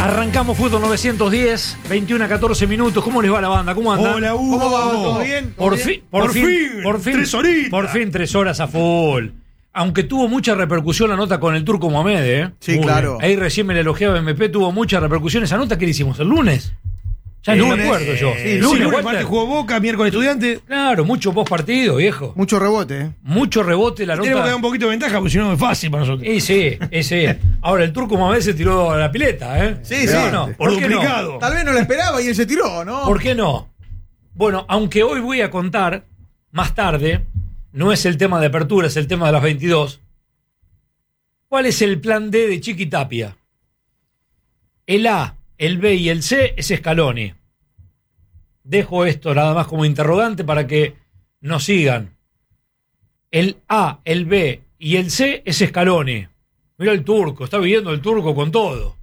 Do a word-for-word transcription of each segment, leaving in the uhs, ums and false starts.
Arrancamos Fútbol novecientos diez, veintiuno a catorce minutos. ¿Cómo les va la banda? ¿Cómo andan? Hola, Hugo. ¿Cómo va? ¿Todo bien? Por, ¿Todo fi, bien? por, por fin, fin, por fin, tres horitas. Por fin, tres horas a full. Aunque tuvo mucha repercusión la nota con el Turco Mohamed, ¿eh? Sí, Muy claro. bien. Ahí recién me la elogiaba M P, tuvo mucha repercusión. ¿Esa nota qué le hicimos? ¿El lunes? Ya no me acuerdo yo. Sí, ¿Lunes, lunes, Walter? martes jugó Boca, miércoles Estudiante. Claro, mucho post partido, viejo. Mucho rebote, ¿eh? Mucho rebote la Tenemos que dar nota. un poquito de ventaja porque si no es fácil para nosotros. Y sí, y sí. Ahora, el Turco Mohamed se tiró a la pileta, ¿eh? Sí, ¿Por sí. qué no? Por ¿Por qué no? duplicado. Tal vez no lo esperaba y él se tiró, ¿no? ¿Por qué no? Bueno, aunque hoy voy a contar más tarde, no es el tema de apertura, es el tema de las veintidós. ¿Cuál es el plan D de Chiqui Tapia? El A, el B y el C es Scaloni. Dejo esto nada más como interrogante para que nos sigan. El A, el B y el C es Scaloni. Mira el Turco, está viviendo el Turco con todo.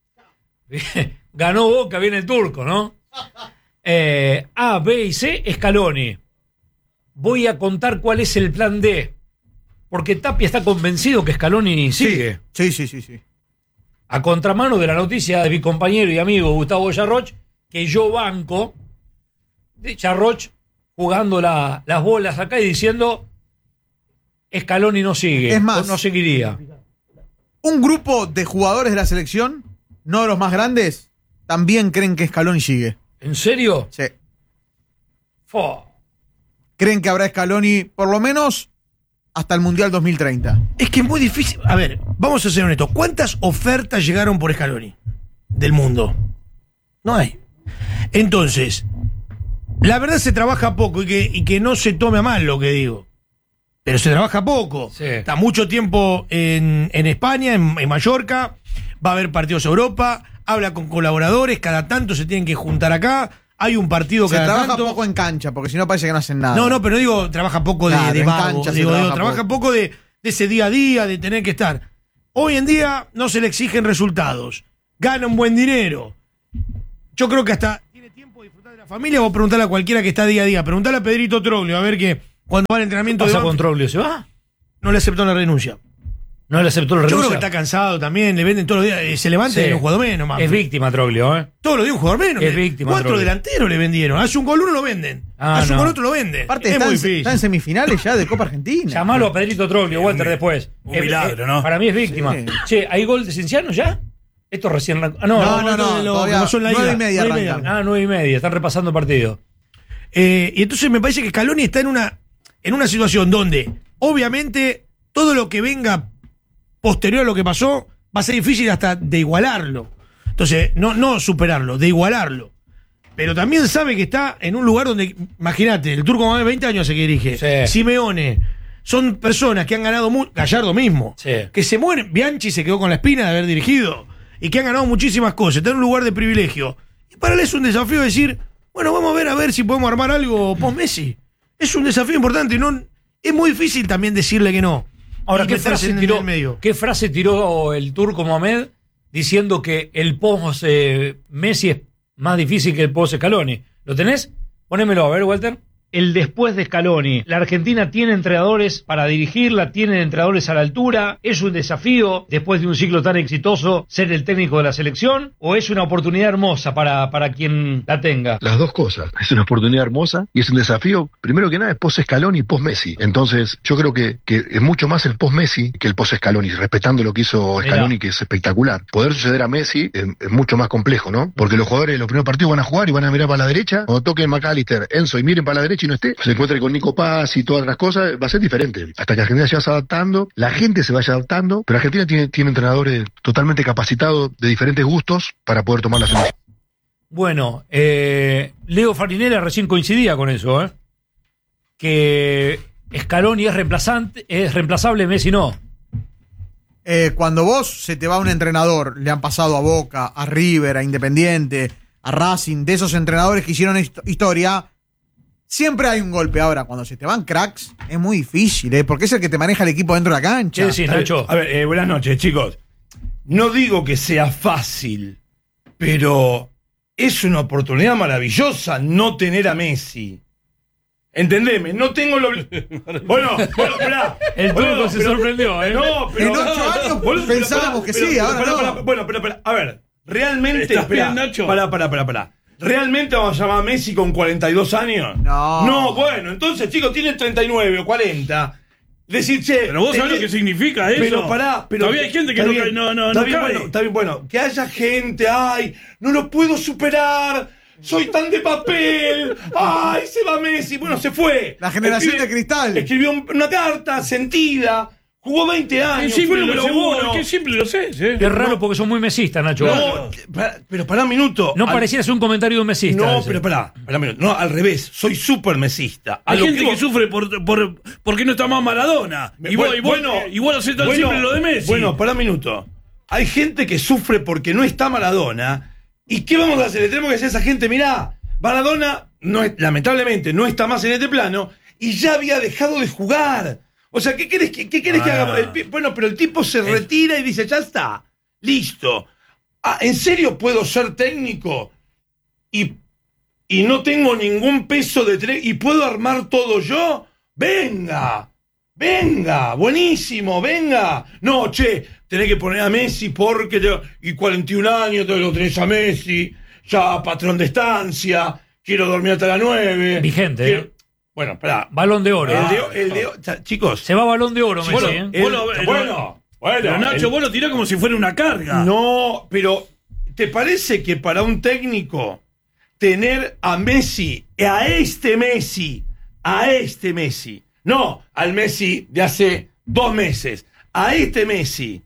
Ganó Boca, viene el Turco, ¿no? Eh, A, B y C, Scaloni. Voy a contar cuál es el plan D. Porque Tapia está convencido que Scaloni sigue. Sí, sí, sí, sí. A contramano de la noticia de mi compañero y amigo Gustavo Yarroch, que yo banco, de Yarroch jugando la, las bolas acá y diciendo Scaloni no sigue. Es más, o no seguiría. Un grupo de jugadores de la selección, no de los más grandes, también creen que Scaloni sigue. ¿En serio? Sí. Fo. Creen que habrá Scaloni por lo menos hasta el Mundial dos mil treinta. Es que es muy difícil. A ver, vamos a ser honestos. ¿Cuántas ofertas llegaron por Scaloni del mundo? No hay. Entonces, la verdad se trabaja poco y que, y que no se tome a mal lo que digo. Pero se trabaja poco. Sí. Está mucho tiempo en, en España, en, en Mallorca. Va a haber partidos a Europa. Habla con colaboradores. Cada tanto se tienen que juntar acá. Hay un partido Se cada trabaja tanto. poco en cancha, porque si no parece que no hacen nada. No, no, pero digo, trabaja poco de, Claro, de en vago. cancha se Digo, digo, trabaja trabaja poco. poco de, de ese día a día, de tener que estar. Hoy en día no se le exigen resultados. Gana un buen dinero. Yo creo que hasta tiene tiempo de disfrutar de la familia. Vos preguntarle a cualquiera que está día a día. Preguntale a Pedrito Troglio a ver que cuando va al entrenamiento ¿Qué de pasa con Banfield, Troglio? ¿Se va? no le aceptó la renuncia. ¿No le aceptó la Yo renuncia? creo que está cansado también. Le venden todos los días. eh, Se levanta Sí. y un jugador menos. Más. Es víctima Troglio, ¿eh? Todos los días un jugador menos. Es víctima, Cuatro Troglio. delanteros le vendieron. Hace un gol uno lo venden. Ah, Hace un no. gol otro lo venden. Aparte, es está, muy en, difícil. está en semifinales ya de Copa Argentina. Llamalo a Pedrito Troglio, Walter, después. un Eh, milagro, eh, ¿no? Para mí es víctima. Sí. Che, ¿hay gol de Cienciano ya? Esto recién... arrancó. Ah, no, No, no, no, no, de lo que todavía pasó en la nueve ida. y media Nueve y media. arrancan. Ah, nueve y media, están repasando el partido. Eh, y entonces me parece que Scaloni está en una, en una situación donde, obviamente, todo lo que venga posterior a lo que pasó va a ser difícil hasta de igualarlo. Entonces, no, no superarlo, de igualarlo. Pero también sabe que está en un lugar donde, imagínate, el Turco más de veinte años hace que dirige. Sí. Simeone. Son personas que han ganado mucho. Gallardo mismo. Sí. Que se mueren. Bianchi se quedó con la espina de haber dirigido. Y que han ganado muchísimas cosas. Está en un lugar de privilegio. Y para él es un desafío decir, bueno, vamos a ver a ver si podemos armar algo post-Messi. Es un desafío importante. Y no, es muy difícil también decirle que no. Ahora, Y ¿qué meterse frase, en tiró, el medio. ¿qué frase tiró el Turco Mohamed diciendo que el post eh, Messi es más difícil que el post Scaloni? ¿Lo tenés? Ponémelo a ver, Walter. El después de Scaloni. La Argentina tiene entrenadores para dirigirla, tiene entrenadores a la altura. ¿Es un desafío, después de un ciclo tan exitoso, ser el técnico de la selección? ¿O es una oportunidad hermosa para, para quien la tenga? Las dos cosas. Es una oportunidad hermosa y es un desafío, primero que nada, es post-Scaloni y post-Messi. Entonces, yo creo que, que es mucho más el post-Messi que el post-Scaloni, respetando lo que hizo Scaloni, Mirá. que es espectacular. Poder suceder a Messi es, es mucho más complejo, ¿no? Porque los jugadores, los primeros partidos van a jugar y van a mirar para la derecha. Cuando toquen McAllister, Enzo y miren para la derecha y no esté, se encuentre con Nico Paz y todas las cosas, va a ser diferente. Hasta que Argentina se vaya adaptando, la gente se vaya adaptando, pero Argentina tiene, tiene entrenadores totalmente capacitados de diferentes gustos para poder tomar la selección. Bueno, eh, Leo Farinella recién coincidía con eso, ¿eh? Que Scaloni es reemplazante, es reemplazable, Messi no. Eh, cuando vos se te va un entrenador, le han pasado a Boca, a River, a Independiente, a Racing, de esos entrenadores que hicieron hist- historia, siempre hay un golpe. Ahora, cuando se te van cracks, es muy difícil, ¿eh? Porque es el que te maneja el equipo dentro de la cancha. ¿Qué decís, A ver, Nacho? a ver, eh, buenas noches, chicos. No digo que sea fácil, pero es una oportunidad maravillosa no tener a Messi. Entendeme, no tengo lo. Bueno, bueno, esperá. El turco Bueno, se pero- sorprendió, ¿eh? No, pero. En ocho años Boludo, pero pensábamos pará, que pero- sí, ahora pará, no. pará, bueno, pero, pero, a ver, realmente. ¿Estás bien, Nacho? Pará, pará, pará, pará. ¿Realmente vamos a llamar a Messi con cuarenta y dos años? No. No, bueno, entonces, chicos, tienen treinta y nueve o cuarenta. Decir, che. Pero vos sabés tenés- lo que significa eso. Pero pará, pero. Todavía hay gente que está no bien, cae, no, no, está no bien, cae. bueno, está bien, bueno. Que haya gente, ay, no lo puedo superar. Soy tan de papel. Ay, se va Messi. Bueno, se fue. La generación de cristal. Escribió un- una carta sentida. Jugó veinte Qué años. Fue simple el lo número sé vos, uno. qué simple lo sé. ¿eh? Es raro porque son muy mesistas, Nacho. No, pará, pero pará un minuto. No Al- pareciera ser un comentario de un mesista. No, ese. pero pará, pará un minuto. No, al revés. Soy súper mesista. A Hay lo gente que, vos- sufre por, por porque no está más Maradona. Y vos, y vos, y vos lo hacés tan bueno, simple lo de Messi. Bueno, pará un minuto. Hay gente que sufre porque no está Maradona. ¿Y qué vamos a hacer? Le tenemos que decir a esa gente, mirá, Maradona no es- lamentablemente no está más en este plano y ya había dejado de jugar. O sea, ¿qué querés que, qué querés que Ah. haga? El pi- bueno, pero el tipo se retira y dice, ya está, listo. Ah, ¿en serio puedo ser técnico? Y, y no tengo ningún peso de tre- y puedo armar todo yo. Venga, venga, buenísimo, venga. No, che, tenés que poner a Messi porque te- y cuarenta y un años te lo tenés a Messi, ya patrón de estancia, quiero dormir hasta las nueve. Vigente, Quiero- ¿eh? Bueno, espera. Balón de oro. El de, el de- o sea, chicos. Se va balón de oro, Messi. Bueno, ¿eh? el- Vos lo- bueno, Pero bueno, Nacho, el- vos lo tirás como si fuera una carga. no, pero ¿te parece que para un técnico tener a Messi, a este Messi, a este Messi, no al Messi de hace dos meses, a este Messi,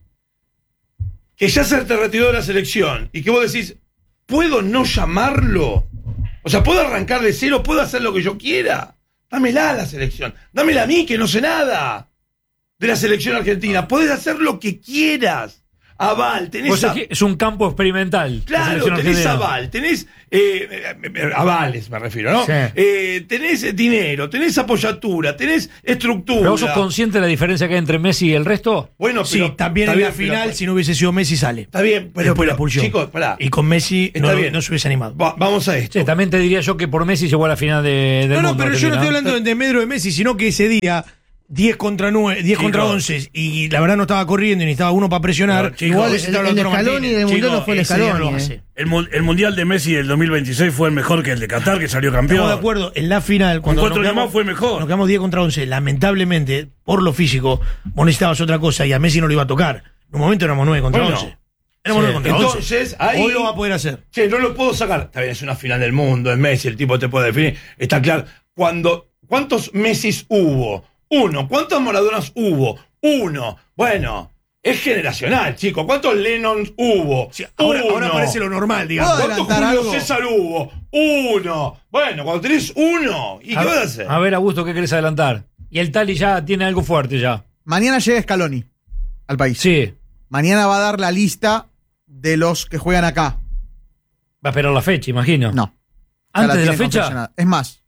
que ya se te retiró de la selección y que vos decís, ¿puedo no llamarlo? O sea, ¿puedo arrancar de cero? ¿Puedo hacer lo que yo quiera? Dámela a la selección. Dámela a mí, que no sé nada de la selección argentina. Podés hacer lo que quieras. Aval, tenés Pues a- es, que es un campo experimental. la Claro, selección tenés argentina. aval, tenés eh, eh, eh, avales, me refiero, ¿no? Sí. Eh, tenés dinero, tenés apoyatura, tenés estructura. ¿Pero vos sos consciente de la diferencia que hay entre Messi y el resto? Bueno, Sí, pero también está en la bien, pero- final, si no hubiese sido Messi, sale. Está bien, pero, Después pero la expulsión. chicos, pará. Y con Messi Está no, bien. no se hubiese animado. Va- vamos a esto. Sí, también te diría yo que por Messi llegó a la final de, del No, no, mundo, pero yo no Argentina, estoy hablando de medro de Messi, sino que ese día, diez contra nueve, diez contra once, y la verdad no estaba corriendo y necesitaba uno para presionar. Pero, chicos, igual el- ese estaba el de Lautaro Scaloni Martínez. del Mundial Chicos, no fue el ese día Scaloni. lo eh. hace. El, mu- el Mundial de Messi del dos mil veintiséis fue el mejor que el de Qatar, que salió campeón. Estamos de acuerdo, en la final, cuando cuatro nos años quedamos- más fue mejor. Nos quedamos diez contra once, lamentablemente, por lo físico, vos necesitabas otra cosa y a Messi no lo iba a tocar. En un momento éramos nueve contra Bueno, once. Éramos nueve contra once. entonces, ahí- Hoy lo va a poder hacer. Che, no lo puedo sacar. Está bien, es una final del mundo, es Messi, el tipo te puede definir. Está claro. Cuando, ¿cuántos Messis hubo? Uno. ¿Cuántos Maradonas hubo? Uno. Bueno, es generacional, chico. ¿Cuántos Lennons hubo? Sí, ahora, Uno. ahora parece lo normal, digamos. ¿Puedo ¿Cuántos adelantar Julio algo? César hubo? Uno. Bueno, cuando tenés uno, ¿y A, qué vas a hacer? a ver, Augusto, ¿qué querés adelantar? Y el Tali ya tiene algo fuerte ya. Mañana llega Scaloni al país. Sí. Mañana va a dar la lista de los que juegan acá. Va a esperar la fecha, imagino. No. Ya ¿Antes de la tiene fecha? confeccionada. Es más,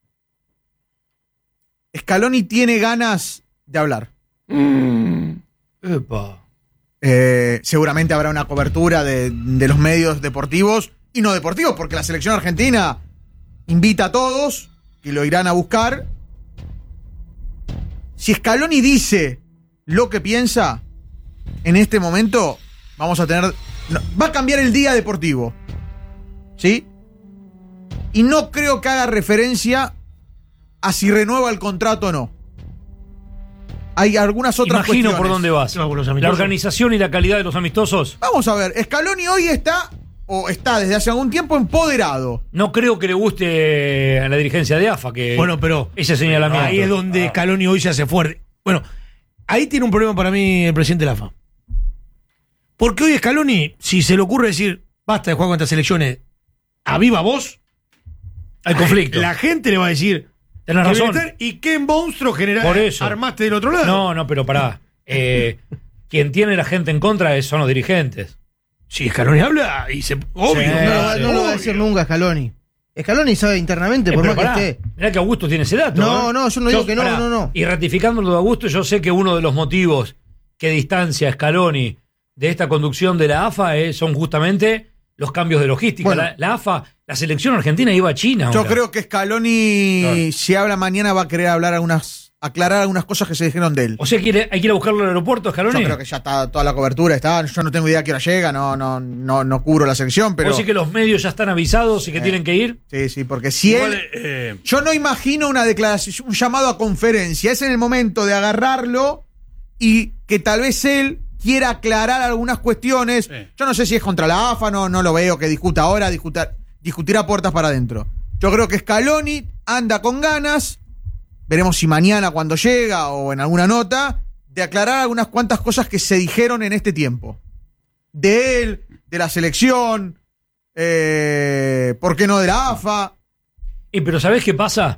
Scaloni tiene ganas de hablar. Epa. Eh, seguramente habrá una cobertura de, de los medios deportivos y no deportivos, porque la selección argentina invita a todos que lo irán a buscar. Si Scaloni dice lo que piensa, en este momento vamos a tener... no, va a cambiar el día deportivo. ¿Sí? Y no creo que haga referencia a si renueva el contrato o no. Hay algunas otras Imagino cuestiones. por dónde vas. No, por los La amistosos. organización y la calidad de los amistosos. Vamos a ver, Scaloni hoy está, o está desde hace algún tiempo empoderado. No creo que le guste a la dirigencia de A F A que Bueno, pero ese señalamiento. ahí es donde Scaloni hoy se hace fuerte. Bueno, ahí tiene un problema para mí el presidente de la A F A. Porque hoy Scaloni, si se le ocurre decir, basta de jugar contra selecciones, a viva voz, Hay conflicto. la gente le va a decir, Tenés que razón. Bienestar, ¿y qué monstruo general Por eso. armaste del otro lado? No, no, pero pará. Eh, quien tiene la gente en contra es- son los dirigentes. Si Scaloni habla, y se, obvio. Sí. No, lo va- no lo va a obvio. decir nunca Scaloni. Scaloni sabe internamente, Eh, por pero más que pará, esté. mirá que Augusto tiene ese dato. No, ¿eh? no, yo no digo que no, no, no. Y ratificando lo de Augusto, yo sé que uno de los motivos que distancia a Scaloni de esta conducción de la A F A es- son justamente los cambios de logística. Bueno. la, la A F A, la selección argentina iba a China. Yo ahora. creo que Scaloni, Claro. si habla mañana, va a querer hablar algunas, aclarar algunas cosas que se dijeron de él. O sea, ¿quiere, hay que ir a buscarlo al aeropuerto, Scaloni? Yo creo que ya está toda la cobertura, está. Yo no tengo idea a qué hora llega, no, no, no, no cubro la sección, pero. ¿O sí que los medios ya están avisados y que Eh. tienen que ir? Sí, sí, porque si Igual, él. eh, Yo no imagino una declaración, un llamado a conferencia. Es en el momento de agarrarlo y que tal vez él quiera aclarar algunas cuestiones. Sí. Yo no sé si es contra la A F A, no, no lo veo que discuta ahora, discuta, discutirá puertas para adentro. Yo creo que Scaloni anda con ganas, veremos si mañana cuando llega o en alguna nota, de aclarar algunas cuantas cosas que se dijeron en este tiempo. De él, de la selección, eh, ¿por qué no de la A F A? Y pero ¿sabés qué pasa?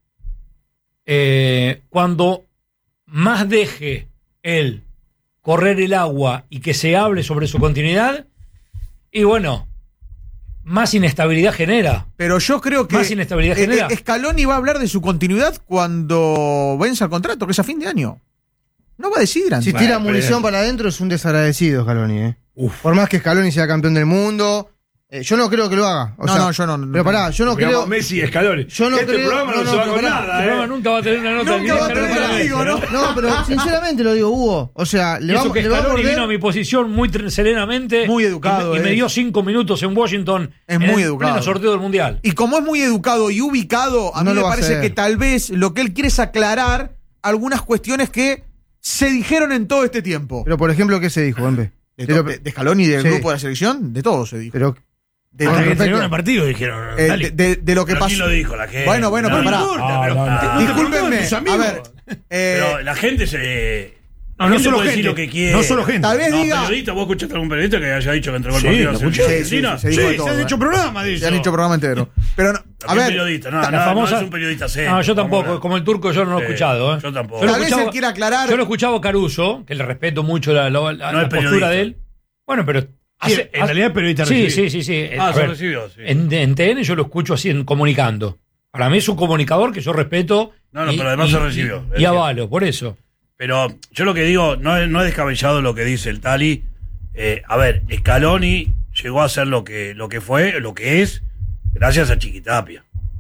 Eh, cuando más deje él correr el agua y que se hable sobre su continuidad, y bueno, más inestabilidad genera. Pero yo creo que Más inestabilidad eh, genera. eh, Scaloni va a hablar de su continuidad cuando venza el contrato, que es a fin de año. No va a decidir antes. Si tira Bueno, munición pero- para adentro es un desagradecido Scaloni, ¿eh? Por más que Scaloni sea campeón del mundo, eh, yo no creo que lo haga. O No, sea, no, yo no- no- Pero pará, yo no Digamos, creo. Messi y Scaloni. Yo no este creo- programa no, no, no, se va pero con pará, nada, El ¿eh? programa nunca va a tener una nota Nunca ni va a de tener Scaloni una, ni de digo, ¿no? Messi, No, pero sinceramente lo digo, Hugo. O sea, le Y eso vamos que le va a Scaloni morder- vino a mi posición muy tr- serenamente. Muy educado, Y, me- y me es. dio cinco minutos en Washington. Es en muy el educado. pleno sorteo del Mundial. Y como es muy educado y ubicado, a No mí lo me va a parece hacer. que tal vez lo que él quiere es aclarar algunas cuestiones que se dijeron en todo este tiempo. Pero por ejemplo, ¿qué se dijo, Bembe? De, De to- lo- de- de Scaloni y del Sí. grupo de la selección, de todo se dijo. Pero De, Hasta de- que respecto- terminaron el partido dijeron. eh, dale. de- de- de lo que pero pasó. ¿quién lo dijo? La gente. Bueno, bueno, No, pero no pará. importa, No, pero- no, no. Ah, No te Discúlpenme, preguntan tus a amigos. ver. eh, Pero la gente se. No, la no gente solo puede gente. decir lo que quiere. No solo gente. Tal vez No, diga. periodista, ¿vos escuchaste a algún periodista que haya dicho que entregó el Sí, partido lo a la escuché. selección Sí, sí, argentina? se dijo de Sí, todo, se han eh. hecho programas de Se han eso. hecho programa entero. Pero, no, a También ver, periodista, no, ta- no, la famosa- no es un periodista serio. No, yo vamos tampoco. a- Como el turco yo no lo he Sí, escuchado. ¿eh? yo tampoco. Yo lo Tal vez escuchaba- él quiere aclarar. Yo lo he escuchado a Caruso, que le respeto mucho la, la- la- No la es postura periodista. de él. Bueno, pero. hace- en realidad es periodista Sí, recibido. sí, sí, sí. Ah, A se ver, recibió, sí. En, en T N yo lo escucho así en comunicando. Para mí es un comunicador que yo respeto. No, no, pero además se recibió. Y, y avalo, por eso. Pero yo lo que digo, no es, no es descabellado lo que dice el Tali. Eh, a ver, Scaloni llegó a ser lo que, lo que fue, lo que es, gracias a Chiquitapia.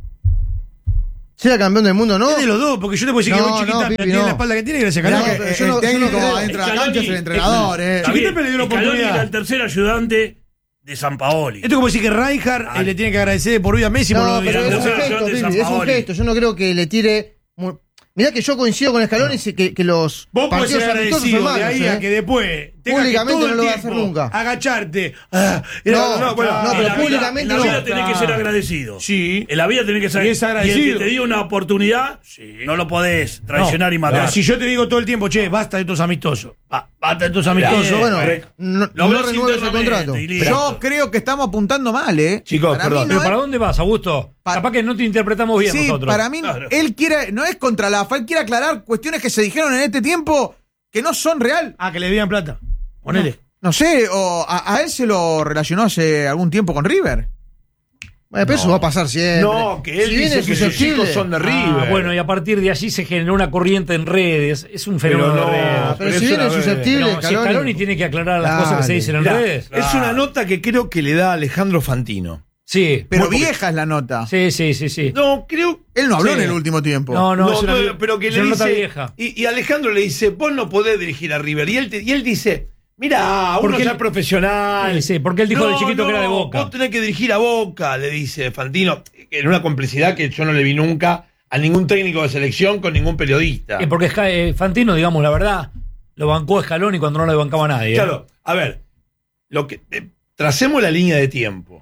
sea campeón del mundo, ¿no? Es de los dos, porque yo te puedo decir No, que hoy no, Chiquitapia Pipi, tiene no. la espalda que tiene gracias a Mirá Scaloni. que, pero eh, yo no- el yo no técnico creo- adentro de la Scaloni- cancha es el entrenador, eh. Está Chiquitapia bien, le dio la Scaloni oportunidad. era el tercer ayudante de Sampaoli. Esto es como decir que Rijkaard Dale. eh, le tiene que agradecer de por vida a Messi por No, lo de pero es un tercera gesto, opción de Pipi, es un Sampaoli. gesto. Yo no creo que le tire. mu- Mirá que yo coincido con Scaloni y que, que los Vos podés partidos ser amistosos agradecido son de malos, ahí ¿eh? a que después tengas que Públicamente todo no el lo va a tiempo hacer nunca. agacharte. Ah, No, bueno, no, En pero la vida- públicamente en la no. vida tenés que ser agradecido. Sí. En la vida tenés que ser Y es agradecido. Y el que te dio una oportunidad, no lo podés traicionar y matar. Ahora, si yo te digo todo el tiempo, che, basta de estos amistosos. Va, basta de estos amistosos. Bien, Bueno, Correcto. no, Lo no ves renueves el internamente contrato. y listo. Yo creo que estamos apuntando mal, ¿eh? Chicos, Para perdón. mí no Pero es- ¿para dónde vas, Augusto? Pa- Capaz que no te interpretamos bien sí, nosotros. para mí Claro. él quiere, no es contra la A F A, él quiere aclarar cuestiones que se dijeron en este tiempo que no son real. Ah, que le debían plata. Ponele. No sé, o a, a él se lo relacionó hace algún tiempo con River. Bueno, pero eso va a pasar siempre. No, que él Si viene dice que sus susceptible- hijos son de River. Ah, bueno, y a partir de allí se generó una corriente en redes. Es un fenómeno Pero no, de redes. Pero pero si es viene una vez. susceptible, Pero si Scaloni- Scaloni tiene que aclarar las Dale. cosas que se dicen en Mirá, redes. es una nota que creo que le da a Alejandro Fantino. Sí. Pero Muy vieja es la nota. Sí, sí, sí, sí. No, creo. Él no habló Sí. en el último tiempo. No, no, No, es una, pero, pero que es le una nota dice. vieja. Y, y Alejandro le dice: vos no podés dirigir a River. Y él, te- y él dice: mira, uno Porque ya él- es profesional. Sí, sí, porque él dijo de chiquito que era de Boca. Vos tenés que dirigir a Boca, le dice Fantino. En una complicidad que yo no le vi nunca a ningún técnico de selección con ningún periodista. Eh, porque Sca- eh, Fantino, digamos la verdad, lo bancó a Scaloni cuando no le bancaba a nadie. ¿eh? Claro, a ver, lo que, eh, tracemos la línea de tiempo.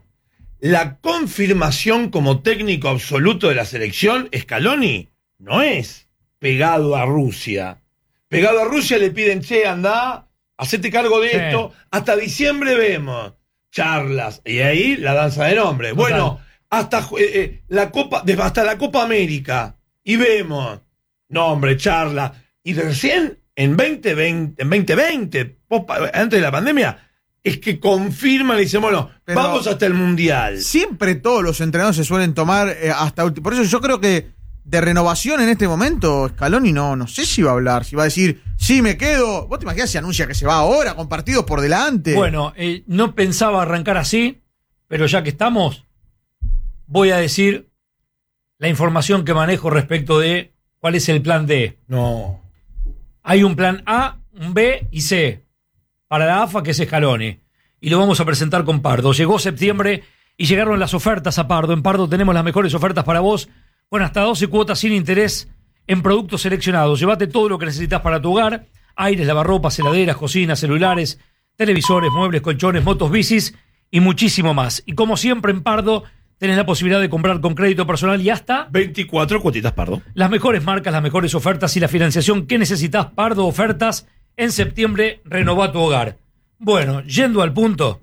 La confirmación como técnico absoluto de la selección, Scaloni, no es pegado a Rusia. Pegado a Rusia le piden, che, andá, hacete cargo de Sí. esto, hasta diciembre vemos charlas, y ahí la danza de nombre. Total. Bueno, hasta eh, eh, la Copa, desde hasta la Copa América, y vemos, nombre, charla, y recién en veinte veinte, en veinte veinte, post- antes de la pandemia, es que confirman y dicen, bueno, Pero- vamos hasta el Mundial. Siempre todos los entrenadores se suelen tomar eh, hasta ulti- Por eso yo creo que de renovación en este momento, Scaloni no, no sé si va a hablar, si va a decir, sí, me quedo. ¿Vos te imaginas si anuncia que se va ahora con partidos por delante? Bueno, eh, no pensaba arrancar así, pero ya que estamos, voy a decir la información que manejo respecto de cuál es el plan D. No. Hay un plan A, un B y C para la A F A, que es Scaloni. Y lo vamos a presentar con Pardo. Llegó septiembre y llegaron las ofertas a Pardo. En Pardo tenemos las mejores ofertas para vos, con hasta doce cuotas sin interés en productos seleccionados. Llévate todo lo que necesitas para tu hogar: aires, lavarropas, heladeras, cocinas, celulares, televisores, muebles, colchones, motos, bicis y muchísimo más. Y como siempre en Pardo tenés la posibilidad de comprar con crédito personal y hasta veinticuatro cuotitas, Pardo. las mejores marcas, las mejores ofertas y la financiación que necesitas. Pardo Ofertas. En septiembre renová tu hogar. Bueno, yendo al punto,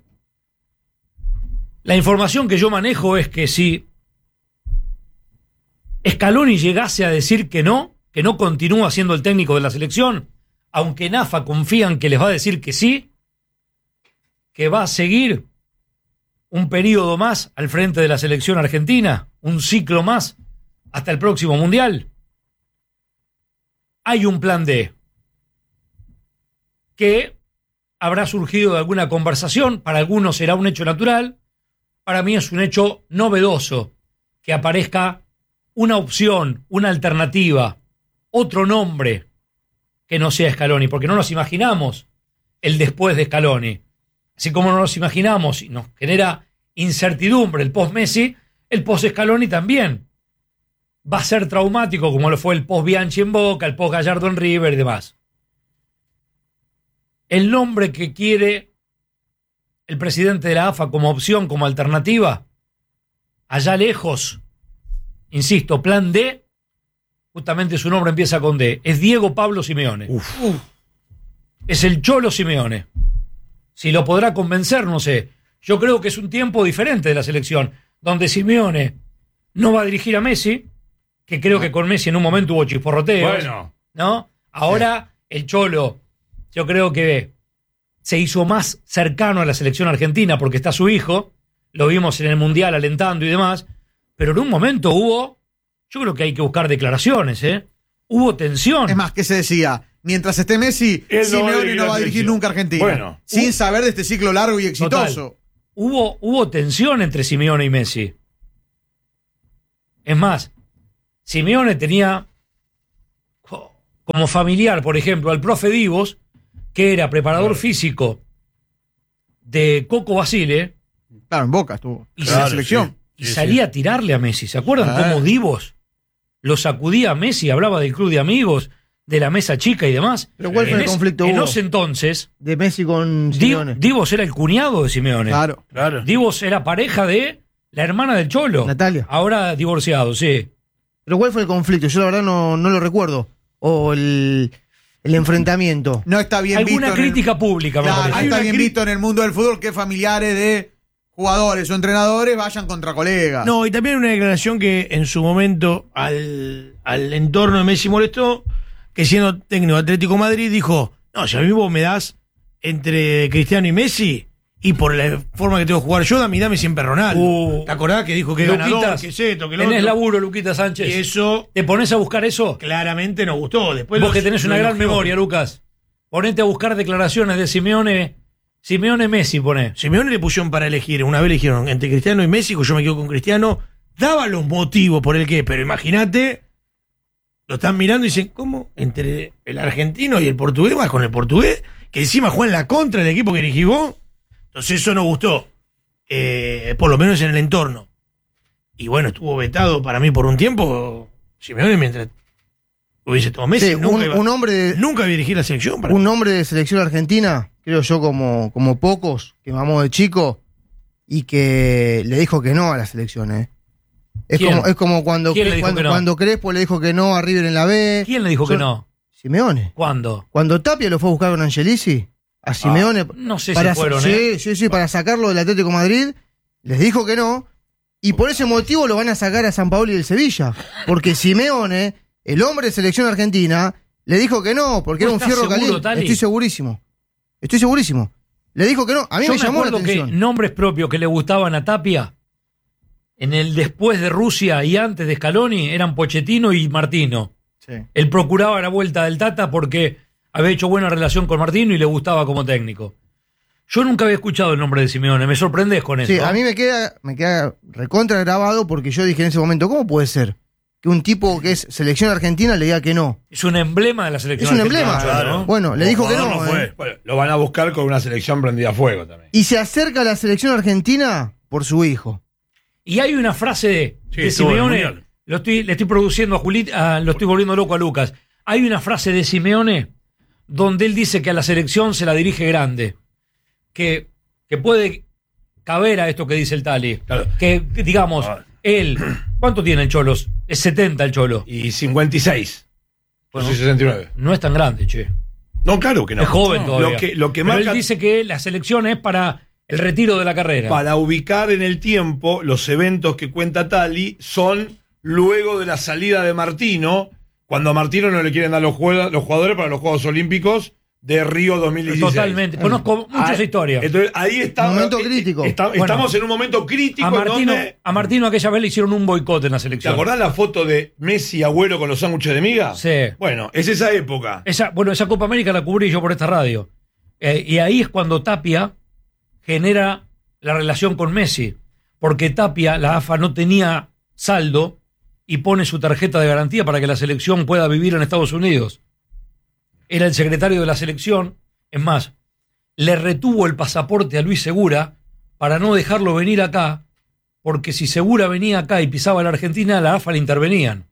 la información que yo manejo es que si Scaloni llegase a decir que no, que no continúa siendo el técnico de la selección, aunque en A F A confían que les va a decir que sí, que va a seguir un periodo más al frente de la selección argentina, un ciclo más hasta el próximo Mundial, hay un plan D que habrá surgido de alguna conversación. Para algunos será un hecho natural, para mí es un hecho novedoso que aparezca una opción, una alternativa, otro nombre que no sea Scaloni, porque no nos imaginamos el después de Scaloni. Así como no nos imaginamos y nos genera incertidumbre el post-Messi, el post-Scaloni también va a ser traumático, como lo fue el post-Bianchi en Boca, el post-Gallardo en River y demás. El nombre que quiere el presidente de la A F A como opción, como alternativa, allá lejos, insisto, plan D, justamente su nombre empieza con D, es Diego Pablo Simeone. Uf. Es el Cholo Simeone. Si lo podrá convencer, no sé. Yo creo que es un tiempo diferente de la selección, donde Simeone no va a dirigir a Messi, que creo que con Messi en un momento hubo chisporroteos. Bueno. ¿No? Ahora el Cholo, yo creo que se hizo más cercano a la selección argentina porque está su hijo, lo vimos en el Mundial alentando y demás, pero en un momento hubo, yo creo que hay que buscar declaraciones, ¿eh? Hubo tensión. Es más, ¿qué se decía? Mientras esté Messi, Él no va a Simeone dirigir no va a la dirigir selección. nunca a Argentina. Bueno. sin Uh, saber de este ciclo largo y exitoso. Total. Hubo, hubo tensión entre Simeone y Messi. Es más, Simeone tenía como familiar, por ejemplo, al profe Divos, que era preparador físico de Coco Basile, Claro, en Boca estuvo. y, en Claro, la selección. y sí. Sí, salía a tirarle a Messi. ¿Se acuerdan Ah. cómo Divos lo sacudía a Messi? Hablaba del club de amigos, de la mesa chica y demás. Pero ¿cuál fue En el ese- conflicto En hubo? ese entonces, De Messi con Di- Simeone. Divos era el cuñado de Simeone. Claro. Claro. Divos era pareja de la hermana del Cholo. Natalia. Ahora divorciado, sí. Pero ¿cuál fue el conflicto? Yo la verdad no, no lo recuerdo. O el, el enfrentamiento. No está bien Alguna visto. en el- crítica pública, me Claro, parece. no está una bien cri- visto en el mundo del fútbol que familiares de jugadores o entrenadores vayan contra colegas. No, y también una declaración que en su momento al, al entorno de Messi molestó, que siendo técnico de Atlético de Madrid dijo, no, si a mí vos me das entre Cristiano y Messi, y por la forma que tengo que jugar yo, dame, dame siempre a Ronaldo. Uh, ¿Te acordás que dijo que es Luquitas, ganador, que es esto, que lo tenés otro? laburo, Luquita Sánchez. Y eso ¿Te pones a buscar eso? claramente nos gustó. Después Vos los- que tenés una lo gran elogió. memoria, Lucas. Ponete a buscar declaraciones de Simeone. Simeone Messi, poné. Simeone le pusieron para elegir, una vez le dijeron entre Cristiano y Messi, yo me quedo con Cristiano, daba los motivos por el qué, pero imagínate, lo están mirando y dicen, ¿cómo? Entre el argentino y el portugués, vas con el portugués, que encima juega en la contra del equipo que elegí vos. Entonces eso no gustó, eh, por lo menos en el entorno. Y bueno, estuvo vetado para mí por un tiempo, Simeone mientras hubiese tomado Messi, Sí, nunca, un, iba, un hombre de, nunca iba a dirigir la selección. Para un hombre de selección argentina, creo yo como, como pocos, que mamó de chico y que le dijo que no a la selección, ¿eh? Es ¿Quién? como, es como cuando, ¿Quién le dijo cuando, que no? cuando Crespo le dijo que no a River en la B. ¿Quién le dijo que Son- no? Simeone. ¿Cuándo? Cuando Tapia lo fue a buscar con Angelici, a Simeone. No sé para si fueron, sí, ¿eh? sí, sí, para sacarlo del Atlético de Madrid, les dijo que no. Y por ese motivo lo van a sacar a San Paolo y del Sevilla. Porque Simeone, el hombre de selección argentina, le dijo que no, porque era ¿Vos un estás fierro seguro, caliente. Tali? Estoy segurísimo. Estoy segurísimo. Le dijo que no. A mí Yo me me llamó la acuerdo que atención. nombres propios que le gustaban a Tapia en el después de Rusia y antes de Scaloni eran Pochettino y Martino. Sí. Él procuraba la vuelta del Tata porque había hecho buena relación con Martino y le gustaba como técnico. Yo nunca había escuchado el nombre de Simeone, me sorprendés con eso. Sí, a mí me queda, me queda recontra grabado porque yo dije en ese momento, ¿cómo puede ser? que un tipo que es selección argentina le diga que no. Es un emblema de la selección Es un argentina, emblema. Cholo, ¿no? Bueno, le Como dijo que jugador no. no fue. ¿eh? Bueno, lo van a buscar con una selección prendida a fuego también. Y se acerca a la selección argentina por su hijo. Y hay una frase de, Sí, de estuvo en el Simeone, Mundial. lo estoy, le estoy produciendo a Julita, lo estoy volviendo loco a Lucas. Hay una frase de Simeone donde él dice que a la selección se la dirige grande, que, que puede caber a esto que dice el Tali. Claro. Que, que, digamos, Ah. él, ¿cuánto tiene el Cholo? Es setenta el Cholo. Y cincuenta y seis. Bueno. Yo soy sesenta y nueve. No es tan grande, che. No, claro que no. Es joven No, todavía. Lo que, lo que Pero marca él dice que la selección es para el retiro de la carrera. para ubicar en el tiempo los eventos que cuenta Tali son luego de la salida de Martino, cuando a Martino no le quieren dar los, juega- los jugadores para los Juegos Olímpicos de Río dos mil dieciséis. Totalmente. Conozco muchas Ah, historias. Entonces ahí está. Momento eh, crítico. está- Bueno, estamos en un momento crítico. A en Martino, donde- a Martino aquella vez le hicieron un boicot en la ¿Te selección. acordás la foto de Messi y Agüero con los sándwiches de miga? Sí. Bueno, es esa época. Esa, bueno, esa Copa América la cubrí yo por esta radio. Eh, y ahí es cuando Tapia genera la relación con Messi. Porque Tapia, la A F A, no tenía saldo y pone su tarjeta de garantía para que la selección pueda vivir en Estados Unidos. Era el secretario de la selección. Es más, le retuvo el pasaporte a Luis Segura para no dejarlo venir acá, porque si Segura venía acá y pisaba la Argentina, la A F A le intervenían.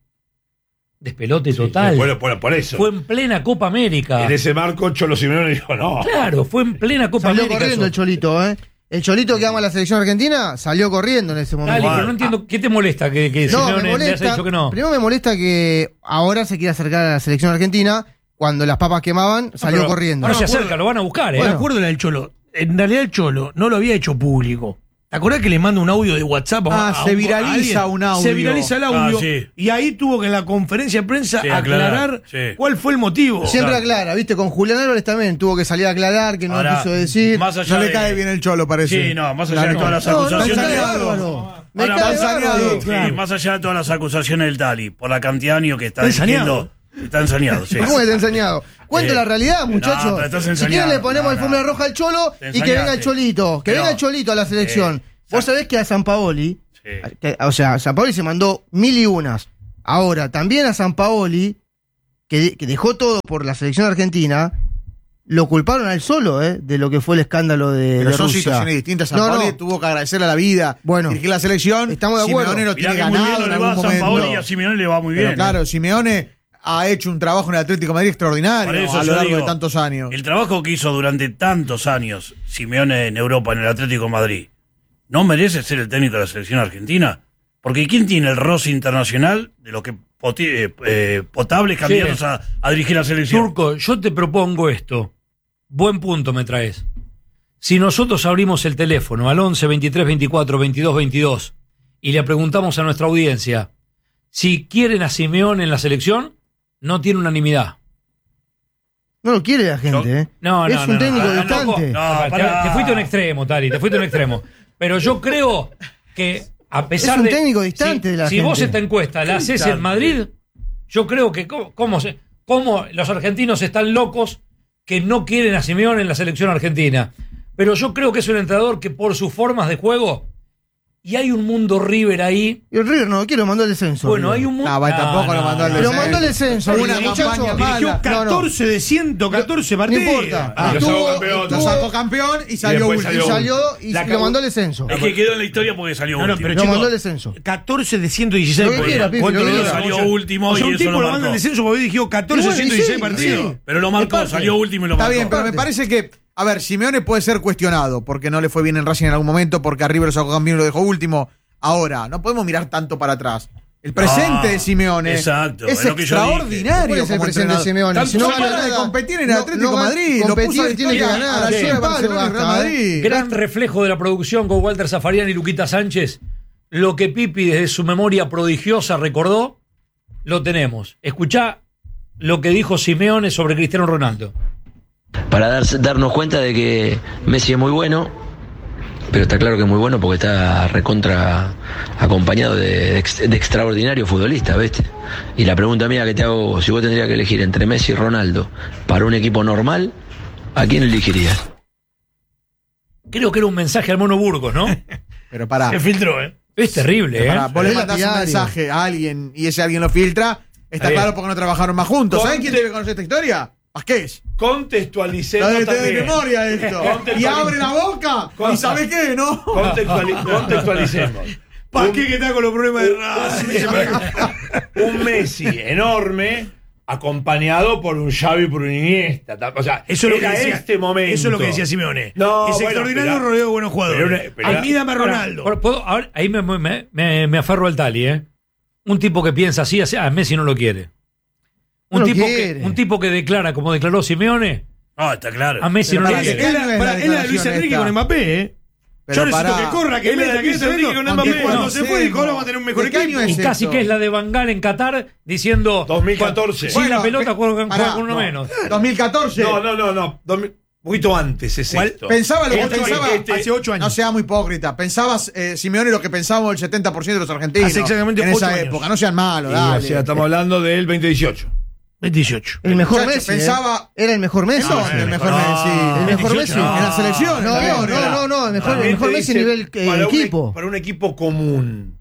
Despelote total. Bueno, por, por eso. Fue en plena Copa América. En ese marco, Cholo Simeone dijo: no. Claro, fue en plena Copa Salió América. corriendo eso. el Cholito, ¿eh? El Cholito que ama a la selección argentina salió corriendo en ese momento. Dale, Igual. pero no entiendo, ¿qué te molesta que, que No, Simeone me le haya molesta. dicho que no? Primero me molesta que ahora se quiera acercar a la selección argentina. Cuando las papas quemaban, salió Pero corriendo. Ahora se No me acuerdo. acerca, lo van a buscar, ¿eh? Me acuerdo la del Cholo. En realidad el Cholo no lo había hecho público. ¿Te acordás que le manda un audio de WhatsApp a, Ah, a se un- viraliza a alguien? un audio. Se viraliza el audio. Ah, sí. Y ahí tuvo que en la conferencia de prensa Sí, aclarar, aclarar, sí. cuál fue el motivo. Siempre Claro. aclara, ¿viste? Con Julián Álvarez también tuvo que salir a aclarar que no Ahora, quiso decir. Más allá No le de- cae bien el Cholo, parece. Sí, no, más allá La de neta. todas las No, no, me acusaciones. cae Tanzaneado. bárbaro. Me Ahora, cae Tanzaneado, bárbaro. Sí, claro. más allá de todas las acusaciones del Tali, por la cantidad de años que está Está dirigiendo. Está ensañado, sí. ¿Cómo que te he enseñado? Cuento Sí. la realidad, No, muchachos. pero estás si ensañado. quieren le ponemos No, el alfombra no. roja al Cholo Te y que venga el ensañaste. Cholito. Que Pero- venga el Cholito a la selección. Eh, Vos sabés que a San Paoli, Sí. que- o sea, San Paoli se mandó mil y unas. Ahora, también a San Paoli, que, de- que dejó todo por la selección argentina, lo culparon al solo, ¿eh? De lo que fue el escándalo de, Pero de son Rusia. situaciones distintas. San No, Paoli no. tuvo que agradecerle a la vida. Bueno, dirigir la selección. estamos de acuerdo. Simeone lo Mirá tiene que muy bien ganado no en le va a algún San Paoli y momento. a Simeone le va muy Pero bien. claro, Simeone ha hecho un trabajo en el Atlético de Madrid extraordinario Por eso a lo yo largo digo, de tantos años. El trabajo que hizo durante tantos años Simeone en Europa, en el Atlético de Madrid, ¿no merece ser el técnico de la selección argentina? Porque ¿quién tiene el roce internacional de los que poti- eh, eh, potables candidatos Sí. a, a dirigir la selección? Turco, yo te propongo esto. Buen punto me traes. Si nosotros abrimos el teléfono al once, veintitrés, veinticuatro, veintidós, veintidós y le preguntamos a nuestra audiencia si quieren a Simeone en la selección, no tiene unanimidad. no lo quiere la gente, ¿eh? No, no, es no, un técnico no, no, distante. no, No, te, pará. te fuiste a un extremo, Tari, te fuiste a un extremo. Pero yo creo que a pesar Es un de... técnico distante si, de la si gente. vos esta encuesta la haces en Madrid, yo creo que cómo, cómo, se- cómo los argentinos están locos que no quieren a Simeone en la selección argentina. Pero yo creo que es un entrenador que por sus formas de juego, y hay un mundo River ahí. Y el River no lo quiere, lo mandó al descenso. Bueno, River. hay un mundo... No, va, tampoco lo mandó al Lo mandó al descenso. Una River, campaña muchacho. mala. Dirigió No, catorce de ciento catorce No partidos. importa. Ah, lo Estuvo- sacó campeón, Lo estuvo- sacó campeón y salió después último. y salió salió y La lo cagó. mandó al descenso. Es que quedó en la historia porque salió No, no, último. pero Lo chicos, mandó al descenso. catorce de ciento dieciséis. Lo que porque- quiera, Pipi, ¿cuánto lo que le quiera. dio? Salió último O sea, y un eso tipo lo lo manda marcó. al descenso porque dijo catorce de Y bueno, ciento y dieciséis sí, partidos. sí. Pero lo marcó, Empate. salió último y lo Está marcó. bien, pero me parece que, a ver, Simeone puede ser cuestionado porque no le fue bien en Racing en algún momento, porque a River lo sacó campeón y lo dejó último. Ahora, no podemos mirar tanto para atrás. El presente Ah, de Simeone exacto, es es lo que yo dije. extraordinario. ¿Cuál es el como presente de entrenador. Simeone? Tanto Si no no gana para de nada, competir en el no- Atlético no de gana- Madrid. Lo competir puso a la tiene que historia ganar, a la sí, ciudad de palo, Barcelona y Real basta, Madrid. Gran reflejo de la producción con Walter Zafarian y Luquita Sánchez. Lo que Pipi desde su memoria prodigiosa recordó, lo tenemos. Escuchá lo que dijo Simeone sobre Cristiano Ronaldo. Para dar- darnos cuenta de que Messi es muy bueno, pero está claro que es muy bueno porque está recontra acompañado de, de ex- de extraordinario futbolista, ¿viste? Y la pregunta mía que te hago, si vos tendrías que elegir entre Messi y Ronaldo para un equipo normal, ¿a quién elegirías? Creo que era un mensaje al Mono Burgos, ¿no? Pero pará. Se filtró, ¿eh? Es terrible, ¿eh? Pará, vos le Es mandás un lapidario. mensaje a alguien y ese alguien lo filtra, está Ahí. claro porque no trabajaron más juntos. Con- ¿Sabés quién debe conocer esta historia? Vázquez. Contextualicemos Lo debe tener de también. memoria esto. Contextualiz- Y abre la boca Conta- y ¿sabés qué? ¿No? Contextuali- contextualicemos. ¿Para Un- qué que está con los problemas de Racing? Un Messi enorme, acompañado por un Xavi y por un Iniesta. O sea, Eso es lo que era decía, este momento. Eso es lo que decía Simeone. No, es bueno, extraordinario pero- rodeo de buenos jugadores. pero- pero- A mí dame a Ahora, Ronaldo. por- puedo- ahora- ahí me, me, me- me aferro al Tali, ¿eh? Un tipo que piensa así, así, a Messi no lo quiere. Un, No lo tipo quiere. Que, un tipo que declara, como declaró Simeone, No, está claro. a Messi Pero no lo pará, quiere. ¿qué Es no la, es pará, la es la de Luis declaración Enrique esta? con Mbappé, ¿eh? Pero Yo necesito pará. que corra, que Es la meta, de que Luis se Enrique Enrique con ¿con Mbappé. qué Cuando cuándo se fue, dijo, hacemos? ahora vamos a tener un mejor ¿De qué año equipo. es Y casi esto? que es la de Bangal en Qatar diciendo dos mil catorce. Sin la Bueno, pelota pe- juega pará, juega con uno no. menos. dos mil catorce. No, no, no, no. dos mil Un poquito antes es ¿Cuál? esto. Pensaba lo que Este- pensaba este- Hace ocho años. No seamos hipócrita. Pensabas, eh, Simeone, lo que pensábamos el setenta por ciento de los argentinos. Hace exactamente en ocho esa años. época. No sean malos, Y, dale. o sea, estamos hablando del veinte dieciocho. veintiocho. El mejor Muchacho, Messi. ¿eh? pensaba- Era el mejor Messi. ¿En dónde? El mejor no, Messi. El mejor veintiocho, Messi. no. En la selección. No, está no, bien. no, no, no, el mejor, el También mejor te Messi a dice, nivel eh, para un e- equipo. para un equipo común.